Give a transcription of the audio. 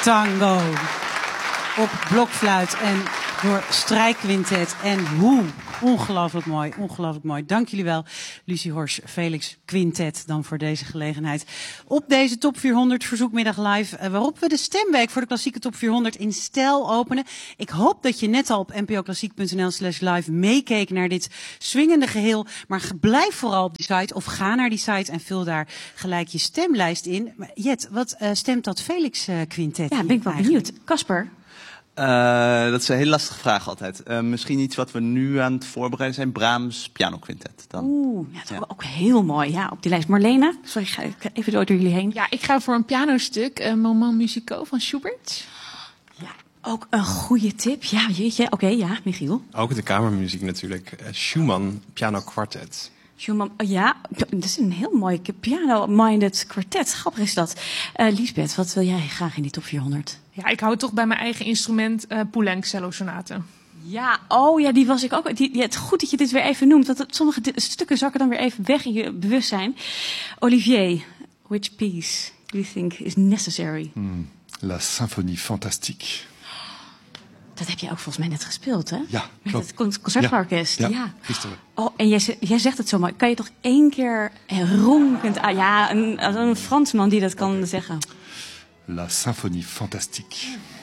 Tango. Op blokfluit en door strijkquintet. En hoe ongelooflijk mooi, ongelooflijk mooi. Dank jullie wel, Lucie Horsch, Felix Quintet, dan voor deze gelegenheid. Op deze Top 400 verzoekmiddag live, waarop we de stemweek voor de klassieke Top 400 in stijl openen. Ik hoop dat je net al op npoklassiek.nl/live meekeek naar dit swingende geheel. Maar blijf vooral op die site of ga naar die site en vul daar gelijk je stemlijst in. Maar Jet, wat stemt dat Felix Quintet? Ja, ben ik wel benieuwd. Casper? Dat is een hele lastige vraag altijd. Misschien iets wat we nu aan het voorbereiden zijn. Brahms Piano Quintet. Dan. Oeh, ja, dat is ook heel mooi. Ja, op die lijst. Marlene, sorry, ga ik even door jullie heen. Ja, ik ga voor een pianostuk. Moment Musicaux van Schubert. Ja, ook een goede tip. Ja, jeetje. Oké, ja, Michiel. Ook de kamermuziek natuurlijk. Schumann Piano Quartet. Schumann, ja, dat is een heel mooi piano-minded kwartet. Grappig is dat. Liesbeth, wat wil jij graag in die top 400? Ja, ik hou toch bij mijn eigen instrument Poulenc cello sonate. Ja, oh ja, die was ik ook. Het goed dat je dit weer even noemt, want sommige stukken zakken dan weer even weg in je bewustzijn. Olivier, which piece do you think is necessary? La Symphonie Fantastique. Dat heb je ook volgens mij net gespeeld, hè? Ja, met klopt. het concertorkest. Ja, gisteren. Oh, en jij zegt het zo mooi. Kan je toch één keer ronkend... een Fransman die dat kan zeggen. La Symphonie Fantastique.